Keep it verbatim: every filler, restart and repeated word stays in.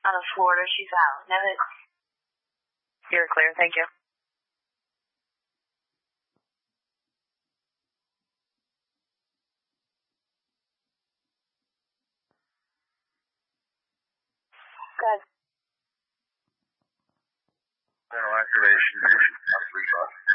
On the Florida, she's out. Now that You're clear, thank you. Good. General activation, three